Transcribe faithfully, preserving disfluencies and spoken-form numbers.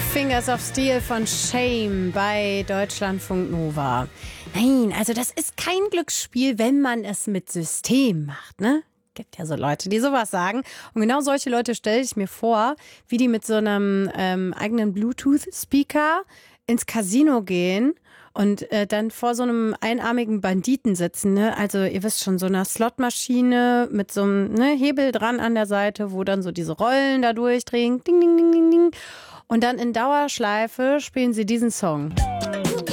Fingers of Steel von Shame bei Deutschlandfunk Nova. Nein, also das ist kein Glücksspiel, wenn man es mit System macht, ne? Gibt ja so Leute, die sowas sagen. Und genau solche Leute stelle ich mir vor, wie die mit so einem ähm, eigenen Bluetooth-Speaker ins Casino gehen und äh, dann vor so einem einarmigen Banditen sitzen. Ne? Also ihr wisst schon, so einer Slotmaschine mit so einem ne, Hebel dran an der Seite, wo dann so diese Rollen da durchdrehen. Ding, ding, ding, ding, ding. Und dann in Dauerschleife spielen sie diesen Song.